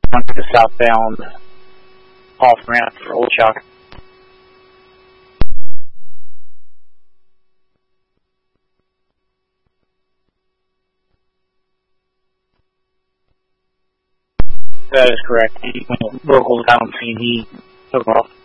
onto the southbound off ramp for Old Chalk. That is correct. When the locals got on scene, he took off.